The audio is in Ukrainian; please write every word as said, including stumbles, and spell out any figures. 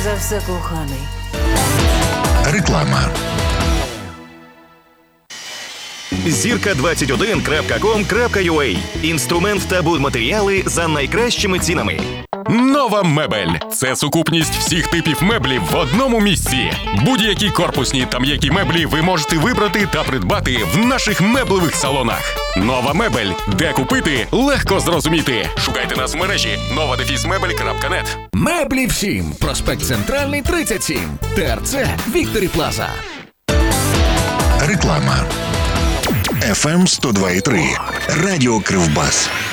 За все, коханий. Реклама. зірка двадцять один крапка ком крапка ю а. Інструмент та будматеріали за найкращими цінами. Нова мебель – це сукупність всіх типів меблів в одному місці. Будь-які корпусні та м'які меблі ви можете вибрати та придбати в наших меблевих салонах. Нова мебель. Де купити – легко зрозуміти. Шукайте нас в мережі нова дефіс мебель крапка нет. Меблі всім. Проспект Центральний, тридцять сім. ТРЦ Вікторі Плаза. Реклама. еф ем сто два і три. Радіо Кривбас.